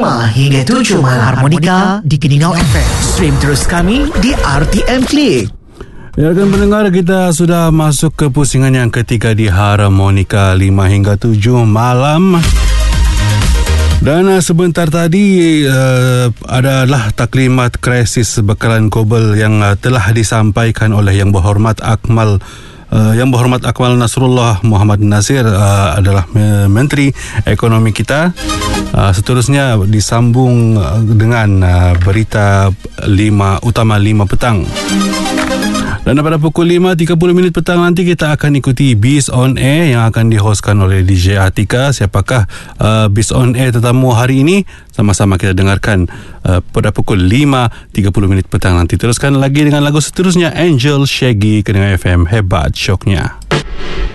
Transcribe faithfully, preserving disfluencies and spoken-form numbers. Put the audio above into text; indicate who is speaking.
Speaker 1: lima hingga tujuh Malam Harmonika di Keningau F M. Stream terus kami di R T M Click.
Speaker 2: Ya, kan pendengar, kita sudah masuk ke pusingan yang ketiga di Harmonika lima hingga tujuh malam. Dan uh, sebentar tadi uh, adalah taklimat krisis bekalan global yang uh, telah disampaikan oleh Yang Berhormat Akmal Uh, Yang Berhormat Akmal Nasrullah Muhammad Nasir uh, adalah Menteri Ekonomi kita. Uh, seterusnya disambung uh, dengan uh, berita lima utama lima petang. Dan pada pukul lima tiga puluh minit petang nanti kita akan ikuti Biz On Air yang akan dihostkan oleh D J Atika. Siapakah uh, Biz On Air tetamu hari ini? Sama-sama kita dengarkan uh, pada pukul lima tiga puluh minit petang nanti. Teruskan lagi dengan lagu seterusnya, Angel Shaggy, Keningau F M, hebat syoknya.